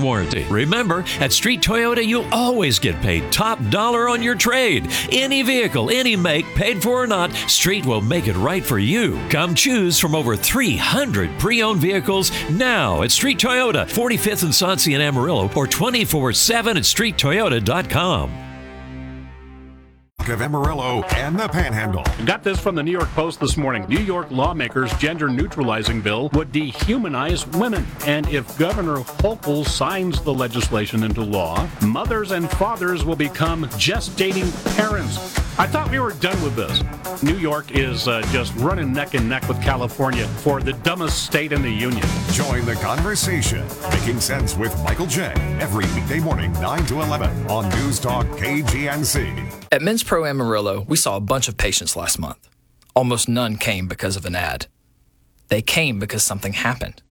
warranty. Remember, at Street Toyota, you'll always get paid top dollar on your trade. Any vehicle, any make, paid for or not, Street will make it right for you. Come choose from over 300 pre-owned vehicles now at Street Toyota, 45th and Sauncey in Amarillo, or 24/7 at streettoyota.com. Of Amarillo and the Panhandle. Got this from the New York Post this morning. New York lawmakers' gender-neutralizing bill would dehumanize women. And if Governor Hochul signs the legislation into law, mothers and fathers will become gestating parents. I thought we were done with this. New York is just running neck and neck with California for the dumbest state in the union. Join the conversation. Making Sense with Michael J. Every weekday morning, 9 to 11 on News Talk KGNC. At Men's Pro Amarillo, we saw a bunch of patients last month. Almost none came because of an ad. They came because something happened.